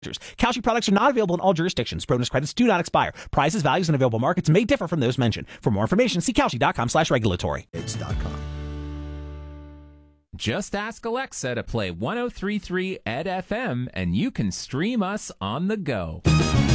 Kalshi products are not available in all jurisdictions. Bonus credits do not expire. Prices, values, and available markets may differ from those mentioned. For more information, see Kalshi.com/regulatory. Just ask Alexa to play 103.3 Ed FM, and you can stream us on the go.